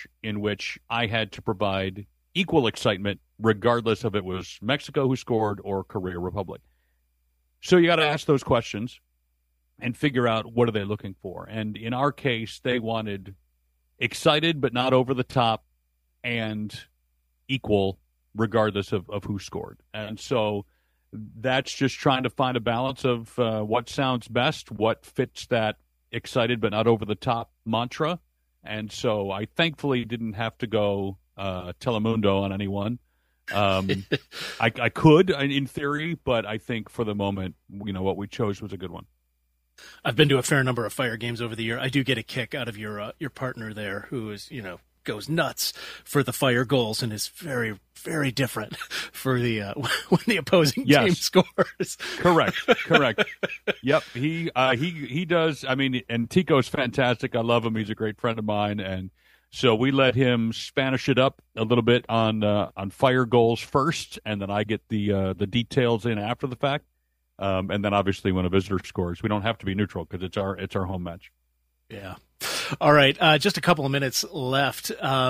match in which I had to provide equal excitement, regardless of it was Mexico who scored or Korea Republic. So you got to ask those questions and figure out what are they looking for. And in our case, they wanted excited but not over the top and equal regardless of who scored. And so that's just trying to find a balance of what sounds best, what fits that excited but not over the top mantra. And so I thankfully didn't have to go Telemundo on anyone. I could in theory, but I think for the moment, what we chose was a good one. I've been to a fair number of Fire games over the year. I do get a kick out of your partner there, who is goes nuts for the Fire goals and is very, very different for the when the opposing team scores. Correct. Yep, he does. I mean, and Tico's fantastic. I love him. He's a great friend of mine, and so we let him Spanish it up a little bit on Fire goals first, and then I get the details in after the fact. And then obviously when a visitor scores, we don't have to be neutral because it's our home match. Yeah. All right. Just a couple of minutes left.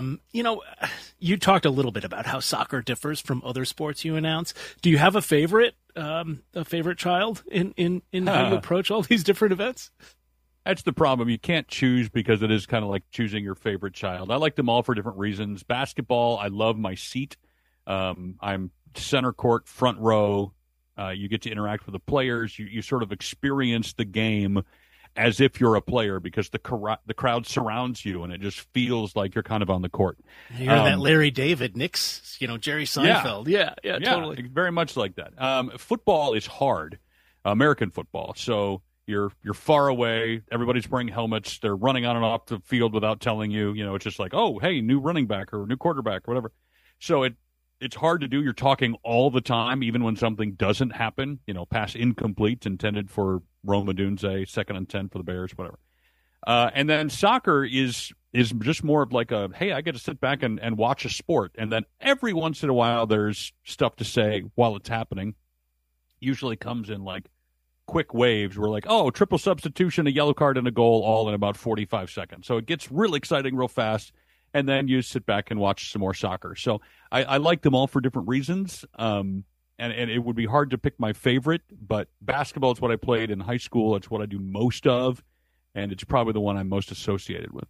You talked a little bit about how soccer differs from other sports you announce. Do you have a favorite child in how you approach all these different events? That's the problem. You can't choose because it is kind of like choosing your favorite child. I like them all for different reasons. Basketball, I love my seat. I'm center court, front row. You get to interact with the players. You sort of experience the game as if you're a player because the crowd surrounds you, and it just feels like you're kind of on the court. You're that Larry David, Knicks, Jerry Seinfeld. Yeah, totally. Very much like that. Football is hard, American football. So you're far away. Everybody's wearing helmets. They're running on and off the field without telling you. It's just like, oh, hey, new running back or new quarterback or whatever. So it's hard to do. You're talking all the time, even when something doesn't happen. Pass incomplete, intended for Rome Odunze, 2nd and 10 for the Bears, whatever. And then soccer is just more of like hey, I get to sit back and watch a sport. And then every once in a while, there's stuff to say while it's happening. Usually comes in like quick waves. We're like, oh, triple substitution, a yellow card, and a goal, all in about 45 seconds. So it gets real exciting real fast. And then you sit back and watch some more soccer. So I like them all for different reasons. And it would be hard to pick my favorite, but basketball is what I played in high school. It's what I do most of, and it's probably the one I'm most associated with.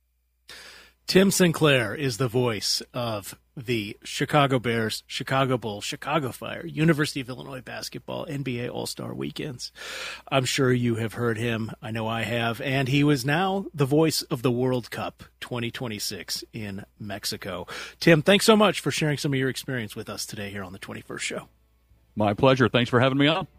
Tim Sinclair is the voice of the Chicago Bears, Chicago Bulls, Chicago Fire, University of Illinois basketball, NBA All-Star weekends. I'm sure you have heard him. I know I have. And he was now the voice of the World Cup 2026 in Mexico. Tim, thanks so much for sharing some of your experience with us today here on the 21st Show. My pleasure. Thanks for having me on.